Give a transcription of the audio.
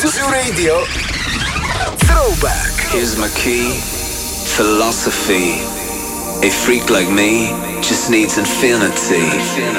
Zoo Radio Throwback. Here's my key, philosophy. A freak like me just needs infinity.